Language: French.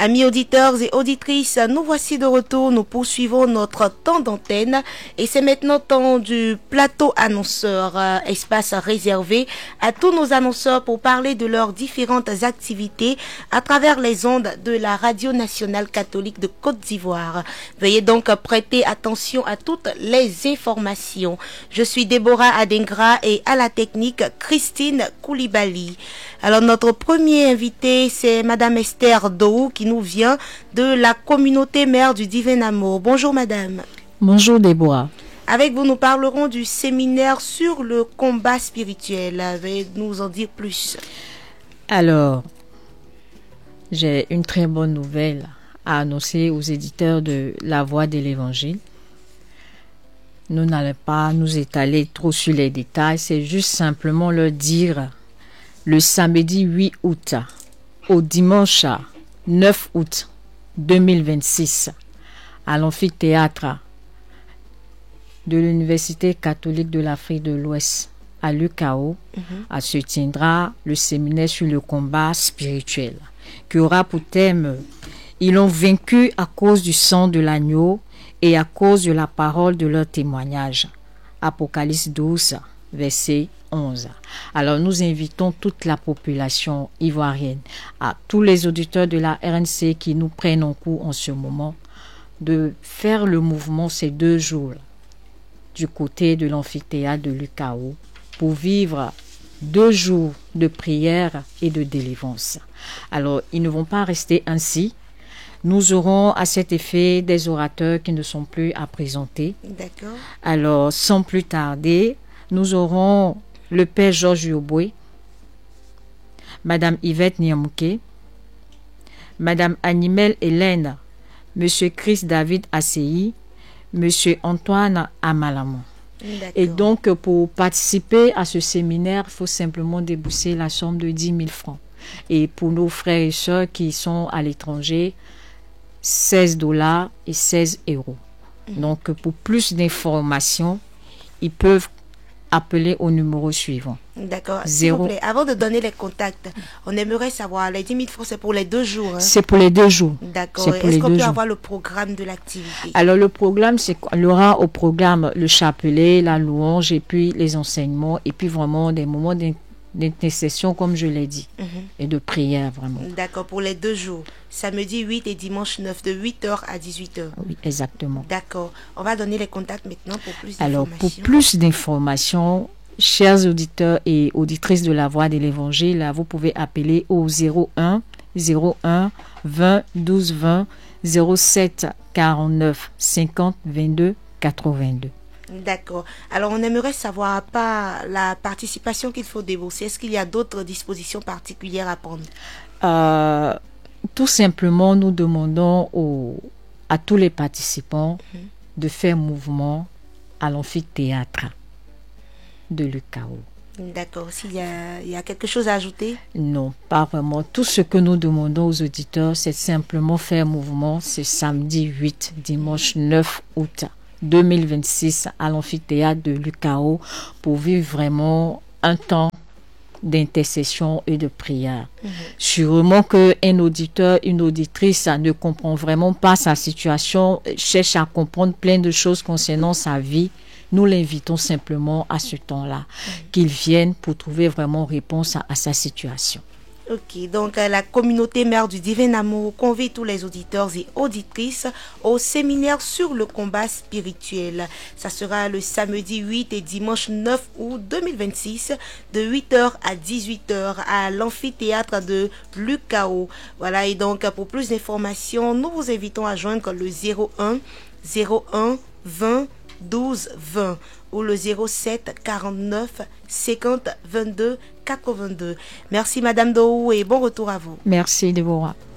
Amis auditeurs et auditrices, nous voici de retour, nous poursuivons notre temps d'antenne et c'est maintenant temps du plateau annonceur, espace réservé à tous nos annonceurs pour parler de leurs différentes activités à travers les ondes de la Radio nationale catholique de Côte d'Ivoire. Veuillez donc prêter attention à toutes les informations. Je suis Déborah Adengra et à la technique Christine Koulibaly. Alors notre premier invité c'est Madame Esther Dou qui nous vient de la communauté mère du Divin Amour. Bonjour Madame. Bonjour Déborah. Avec vous nous parlerons du séminaire sur le combat spirituel. Veuillez nous en dire plus. Alors, j'ai une très bonne nouvelle à annoncer aux éditeurs de La Voix de l'Évangile. Nous n'allons pas nous étaler trop sur les détails, c'est juste simplement leur dire le samedi 8 août au dimanche 9 août 2026 à l'amphithéâtre de l'Université catholique de l'Afrique de l'Ouest à l'UCAO, se tiendra le séminaire sur le combat spirituel qui aura pour thème « Ils l'ont vaincu à cause du sang de l'agneau et à cause de la parole de leur témoignage ». Apocalypse 12, verset 11. Alors nous invitons toute la population ivoirienne, à tous les auditeurs de la RNC qui nous prennent en cours en ce moment, de faire le mouvement ces 2 jours du côté de l'amphithéâtre de l'UCAO pour vivre 2 jours de prière et de délivrance. Alors ils ne vont pas rester ainsi. Nous aurons à cet effet des orateurs qui ne sont plus à présenter. D'accord. Alors sans plus tarder, nous aurons le Père Georges Yoboué, Madame Yvette Niamouké, Madame Animel Hélène, Monsieur Chris David Asseyi, Monsieur Antoine Amalamon. Et donc, pour participer à ce séminaire, il faut simplement débourser la somme de 10 000 francs. Et pour nos frères et sœurs qui sont à l'étranger, $16 et 16 euros. Donc, pour plus d'informations, ils peuvent appeler au numéro suivant. D'accord. S'il vous plaît, avant de donner les contacts, on aimerait savoir, les 10 000 francs, c'est pour les 2 jours. Hein? C'est pour les 2 jours. D'accord. Est-ce qu'on peut avoir le programme de l'activité? Alors, le programme, c'est qu'il y aura au programme le chapelet, la louange, et puis les enseignements, et puis vraiment des moments d'intercession, comme je l'ai dit, et de prière, vraiment. D'accord, pour les 2 jours. Samedi 8 et dimanche 9, de 8h à 18h. Oui, exactement. D'accord. On va donner les contacts maintenant pour plus d'informations. Alors, pour plus d'informations, chers auditeurs et auditrices de La Voix de l'Évangile, vous pouvez appeler au 01 20 12 20 07 49 50 22 82. D'accord. Alors, on aimerait savoir, à part la participation qu'il faut débourser, est-ce qu'il y a d'autres dispositions particulières à prendre? Tout simplement, nous demandons à tous les participants de faire mouvement à l'amphithéâtre de l'UCAO. D'accord. S'il y a quelque chose à ajouter? Non, pas vraiment. Tout ce que nous demandons aux auditeurs, c'est simplement faire mouvement ce samedi 8, dimanche 9 août 2026 à l'amphithéâtre de l'UCAO pour vivre vraiment un temps d'intercession et de prière. Sûrement qu'un auditeur, une auditrice ne comprend vraiment pas sa situation, cherche à comprendre plein de choses concernant sa vie. Nous l'invitons simplement à ce temps-là, qu'il vienne pour trouver vraiment réponse à sa situation. Ok, donc la communauté mère du Divin Amour convie tous les auditeurs et auditrices au séminaire sur le combat spirituel. Ça sera le samedi 8 et dimanche 9 août 2026 de 8h à 18h à l'amphithéâtre de l'UCAO. Voilà, et donc pour plus d'informations, nous vous invitons à joindre le 01 20 12 20 ou le 07 49 50 22 82. Merci Madame Dou et bon retour à vous. Merci Déborah.